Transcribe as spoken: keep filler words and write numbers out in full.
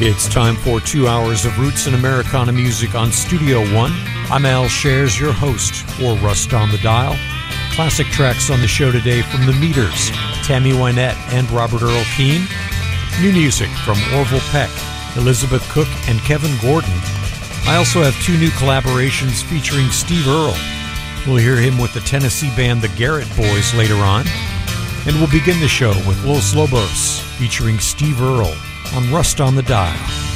It's time for two hours of roots and Americana music on Studio One. I'm Al Shares, your host for Rust on the Dial. Classic tracks on the show today from The Meters, Tammy Wynette and Robert Earl Keen. New music from Orville Peck, Elizabeth Cook, and Kevin Gordon. I also have two new collaborations featuring Steve Earle. We'll hear him with the Tennessee band The Garrett Boys later on. And we'll begin the show with Los Lobos featuring Steve Earle on Rust on the Dial.